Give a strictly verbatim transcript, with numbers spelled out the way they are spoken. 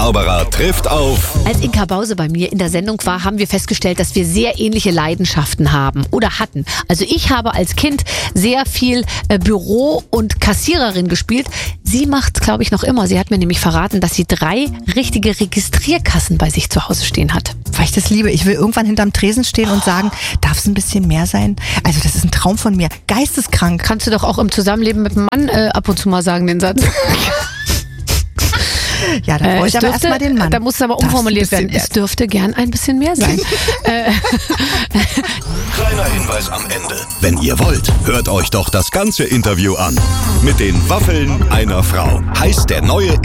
Zauberer trifft auf. Als Inka Bause bei mir in der Sendung war, haben wir festgestellt, dass wir sehr ähnliche Leidenschaften haben oder hatten. Also ich habe als Kind sehr viel äh, Büro- und Kassiererin gespielt. Sie macht, glaube ich, noch immer. Sie hat mir nämlich verraten, dass sie drei richtige Registrierkassen bei sich zu Hause stehen hat. Weil ich das liebe. Ich will irgendwann hinterm Tresen stehen und sagen, darf es ein bisschen mehr sein? Also das ist ein Traum von mir. Geisteskrank. Kannst du doch auch im Zusammenleben mit einem Mann äh, ab und zu mal sagen, den Satz. Ja, da brauche ich äh, aber dürfte, erstmal den Mann. Da muss es aber umformuliert werden. Es dürfte gern ein bisschen mehr sein. äh, Kleiner Hinweis am Ende. Wenn ihr wollt, hört euch doch das ganze Interview an. Mit den Waffeln einer Frau heißt der neue